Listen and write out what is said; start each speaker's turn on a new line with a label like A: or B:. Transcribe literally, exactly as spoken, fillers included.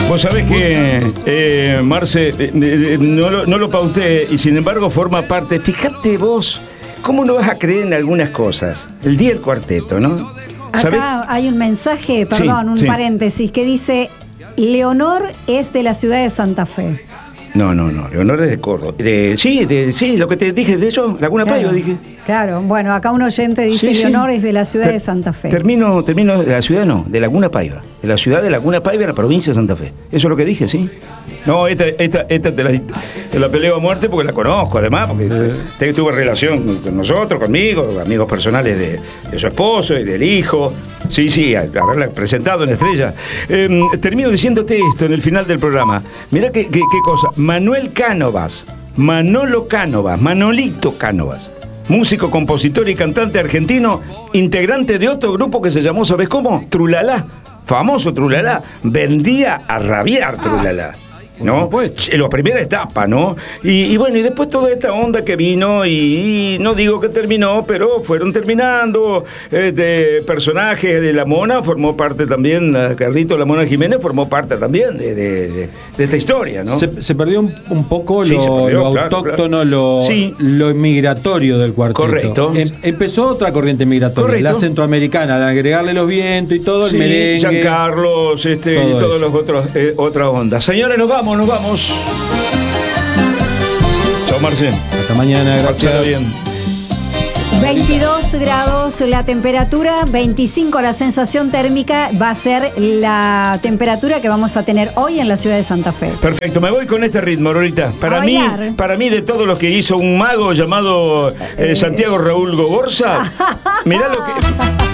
A: Vos sabés que, eh, Marce, eh, eh, no, lo, no lo pauté y sin embargo forma parte. Fíjate vos, ¿cómo no vas a creer en algunas cosas? El día del cuarteto, ¿no? ¿Sabés?
B: Acá hay un mensaje, perdón,
A: Sí,
B: un
A: sí.
B: paréntesis, que dice: Leonor es de la ciudad de Santa Fe.
A: No, no, no, Leonor es de Córdoba. De, sí, de, sí, lo que te dije, de hecho, Laguna
B: Claro,
A: Paiva, dije.
B: Claro, bueno, acá un oyente dice:
A: Sí, sí.
B: Leonor es de la ciudad
A: Ter-
B: de Santa Fe.
A: Termino, termino de la ciudad, no, de Laguna Paiva. De la ciudad de Laguna Paiva, en la provincia de Santa Fe. Eso es lo que dije, ¿sí? No, esta, esta, esta te, la, te la peleo a muerte porque la conozco, además, porque te- tuve relación con nosotros, conmigo, amigos personales de, de su esposo y del hijo. Sí, sí, a- haberla presentado en Estrella. Eh, termino diciéndote esto en el final del programa. Mirá qué, qué, qué cosa. Manuel Cánovas, Manolo Cánovas, Manolito Cánovas. Músico, compositor y cantante argentino, integrante de otro grupo que se llamó, ¿sabes cómo? Trulalá, famoso Trulalá, vendía a rabiar Trulalá, ¿no? En la primera etapa, ¿no? Y, y bueno, y después toda esta onda que vino y, y no digo que terminó, pero fueron terminando, eh, de personajes de La Mona, formó parte también, eh, Carlito La Mona Jiménez formó parte también de, de- de- de esta historia, ¿no?
C: Se, se perdió un, un poco
A: Sí,
C: lo,
A: se perdió,
C: lo
A: claro,
C: autóctono,
A: claro.
C: Lo,
A: Sí.
C: lo migratorio del cuarteto.
A: Correcto.
C: Em- empezó otra corriente migratoria,
A: Correcto.
C: la centroamericana, al agregarle los vientos y todo, el
A: Sí,
C: merengue.
A: San Carlos, este,
C: todo
A: y todas
C: eso.
A: las otras eh, otras ondas. Señores, nos vamos, nos vamos. Chao, Marcel.
C: Hasta mañana,
A: Pásala
C: gracias.
A: bien.
B: veintidós grados la temperatura, veinticinco la sensación térmica, va a ser la temperatura que vamos a tener hoy en la ciudad de Santa Fe.
A: Perfecto, me voy con este ritmo, Lorita. Para
B: A
A: mí,
B: bailar.
A: para mí de todos los que hizo un mago llamado eh, Santiago Raúl Gogorza, mirá lo que